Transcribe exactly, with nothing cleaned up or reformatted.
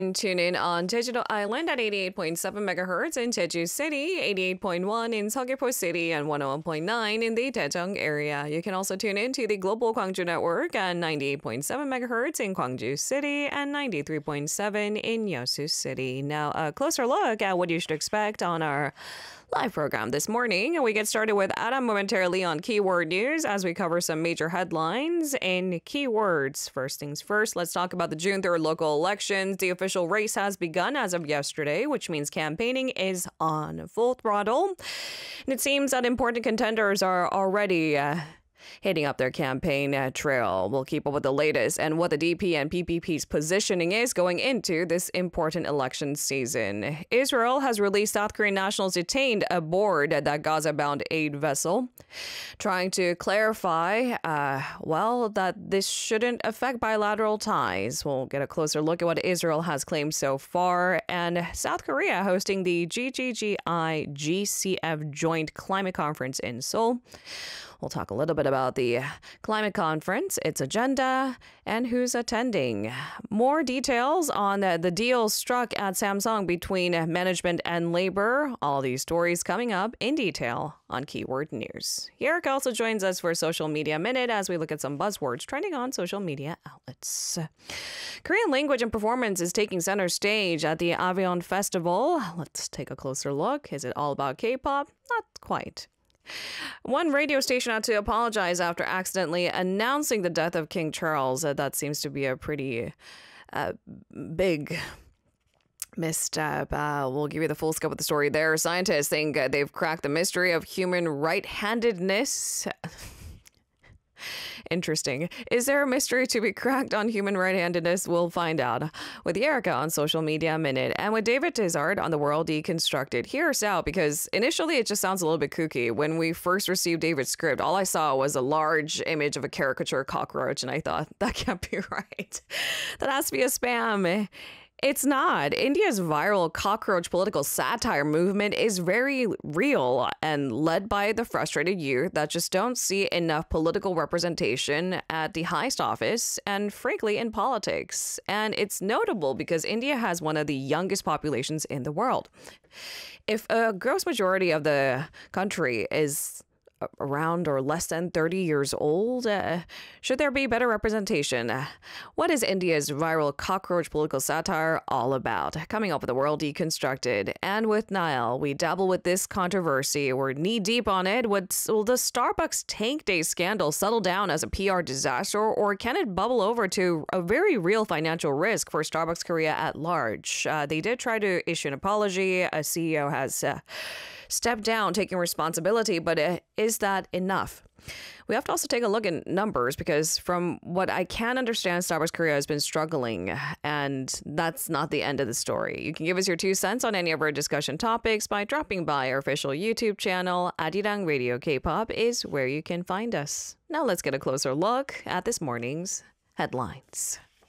Tune in on Digital Island at eighty-eight point seven megahertz in Jeju City, eighty-eight point one in Seogwipo City, and one oh one point nine in the Daejeong area. You can also tune in to the Global Gwangju Network at ninety-eight point seven megahertz in Gwangju City and ninety-three point seven in Yeosu City. Now, a closer look at what you should expect on our live program this morning. We get started with Adam momentarily on keyword news as we cover some major headlines in keywords. First things first, let's talk about the June third local elections. The official race has begun as of yesterday, which means campaigning is on full throttle. And it seems that important contenders are already uh, hitting up their campaign uh, trail. We'll keep up with the latest and what the D P and P P P's positioning is going into this important election season. Israel has released South Korean nationals detained aboard that Gaza-bound aid vessel, trying to clarify, uh, well, that this shouldn't affect bilateral ties. We'll get a closer look at what Israel has claimed so far. And South Korea hosting the G G G I G C F Joint Climate Conference in Seoul. We'll talk a little bit about the climate conference, its agenda, and who's attending. More details on the, the deal struck at Samsung between management and labor. All these stories coming up in detail on Keyword News. Erica also joins us for Social Media Minute as we look at some buzzwords trending on social media outlets. Korean language and performance is taking center stage at the Avion Festival. Let's take a closer look. Is it all about K-pop? Not quite. One radio station had to apologize after accidentally announcing the death of King Charles. Uh, that seems to be a pretty uh, big misstep. Uh, we'll give you the full scope of the story there. Scientists think uh, they've cracked the mystery of human right-handedness. Interesting. Is there a mystery to be cracked on human right-handedness? We'll find out with Erica on Social Media Minute and with David Tizard on The World Deconstructed. Hear us out because initially it just sounds a little bit kooky. When we first received David's script, all I saw was a large image of a caricature cockroach, and I thought, that can't be right. That has to be a spam. It's not. India's viral cockroach political satire movement is very real and led by the frustrated youth that just don't see enough political representation at the highest office and, frankly, in politics. And it's notable because India has one of the youngest populations in the world. If a gross majority of the country is around or less than thirty years old, uh, should there be better representation? What is India's viral cockroach political satire all about? Coming up with The World Deconstructed. And with Niall, we dabble with this controversy. We're knee deep on it. Would, will the Starbucks Tank Day scandal settle down as a P R disaster, or can it bubble over to a very real financial risk for Starbucks Korea at large? Uh, they did try to issue an apology. A C E O has uh, stepped down, taking responsibility, but uh, is that enough? We have to also take a look at numbers because from what I can understand, Starbucks Korea has been struggling, and that's not the end of the story. You can give us your two cents on any of our discussion topics by dropping by our official YouTube channel. Arirang Radio K-pop is where you can find us. Now let's get a closer look at this morning's headlines.